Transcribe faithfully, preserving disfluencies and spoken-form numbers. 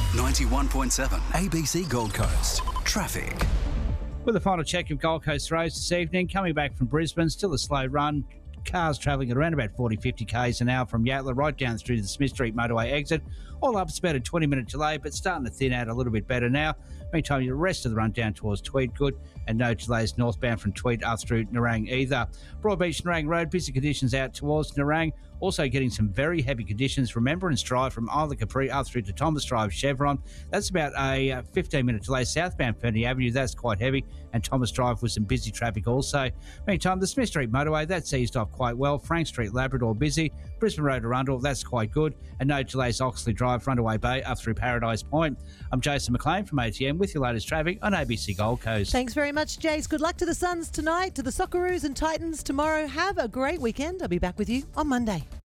ninety-one point seven A B C Gold Coast. Traffic. With the final check of Gold Coast roads this evening, coming back from Brisbane, still a slow run. Cars travelling at around about forty, fifty k's an hour from Yatala right down through to the Smith Street motorway exit. All up, it's about a twenty minute delay, but starting to thin out a little bit better now. Meantime, the rest of the run down towards Tweed good, and no delays northbound from Tweed up through Nerang either. Broadbeach Nerang Road, busy conditions out towards Nerang. Also getting some very heavy conditions. Remembrance Drive from Isla Capri up through to Thomas Drive Chevron. That's about a fifteen minute delay southbound Fernie Avenue. That's quite heavy. And Thomas Drive with some busy traffic also. Meantime, the Smith Street motorway, that's eased off quite well. Frank Street Labrador busy. Brisbane Road Arundel, that's quite good. And no delays Oxley Drive, Runaway Bay up through Paradise Point. I'm Jason McLean from A T M with your latest traffic on A B C Gold Coast. Thanks very much, Jace. Good luck to the Suns tonight, to the Socceroos and Titans tomorrow. Have a great weekend. I'll be back with you on Monday.